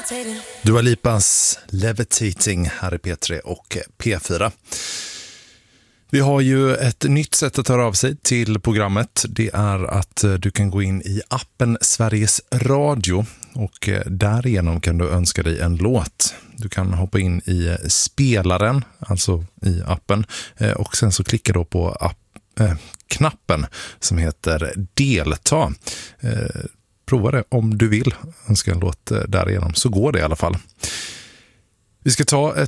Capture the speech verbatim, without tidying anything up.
Dua Lipas Levitating här i P tre och P fyra. Vi har ju ett nytt sätt att höra av sig till programmet. Det är att du kan gå in i appen Sveriges Radio och därigenom kan du önska dig en låt. Du kan hoppa in i spelaren, alltså i appen, och sen så klicka då på app, äh, knappen som heter delta. Eh, prova det om du vill önska en låt därigenom, så går det i alla fall. Vi ska ta ett